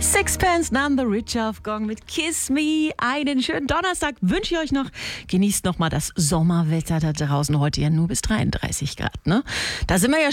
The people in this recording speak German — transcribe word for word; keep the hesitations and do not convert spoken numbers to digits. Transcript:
Sixpence None the Richer auf Gong mit Kiss Me. Einen schönen Donnerstag wünsche ich euch noch. Genießt noch mal das Sommerwetter da draußen. Heute ja nur bis dreiunddreißig Grad. Ne? Da sind wir ja